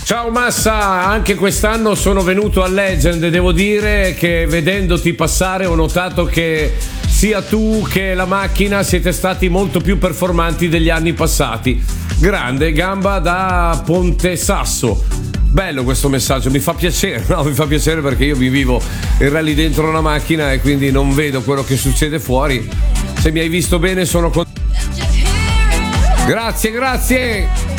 Ciao Massa, anche quest'anno sono venuto a Legend e devo dire che vedendoti passare ho notato che sia tu che la macchina siete stati molto più performanti degli anni passati. Grande gamba da Ponte Sasso. Bello questo messaggio, mi fa piacere, no? Mi fa piacere perché io mi vivo il rally dentro una macchina e quindi non vedo quello che succede fuori. Se mi hai visto bene sono contento. Grazie.